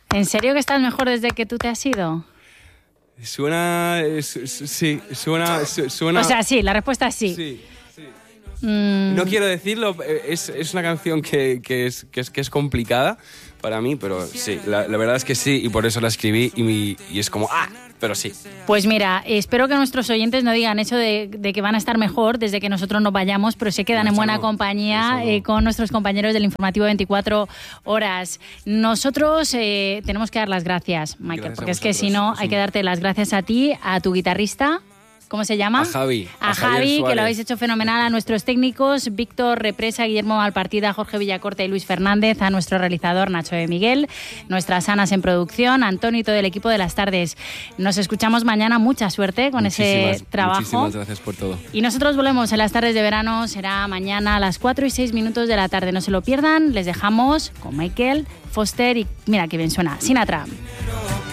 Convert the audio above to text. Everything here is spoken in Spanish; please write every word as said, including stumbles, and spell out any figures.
¿En serio que estás mejor desde que tú te has ido? Suena... su- su- sí, suena... su- suena O sea, sí, la respuesta es sí. sí. Mm, No quiero decirlo, es, es una canción que, que, es, que, es, que es complicada para mí, pero sí, la, la verdad es que sí, y por eso la escribí y, mi, y es como, ah, pero sí. Pues mira, espero que nuestros oyentes no digan eso de, de que van a estar mejor desde que nosotros nos vayamos, pero se quedan No, en buena no, compañía eso no. eh, con nuestros compañeros del informativo veinticuatro horas. Nosotros eh, tenemos que dar las gracias, Michael, Gracias a porque es que vosotros. si no, Es hay un- que darte las gracias a ti, a tu guitarrista. ¿Cómo se llama? A Javi, A, a Javier Javi, que Suárez. lo habéis hecho fenomenal. A nuestros técnicos, Víctor Represa, Guillermo Malpartida, Jorge Villacorta y Luis Fernández. A nuestro realizador, Nacho de Miguel. Nuestras Anas en producción. Antonio y todo el equipo de las tardes. Nos escuchamos mañana. Mucha suerte con ese Muchísimas, trabajo. Muchísimas gracias por todo. Y nosotros volvemos en las tardes de verano. Será mañana a las cuatro y seis minutos de la tarde. No se lo pierdan. Les dejamos con Michael Foster y mira qué bien suena. Sinatra.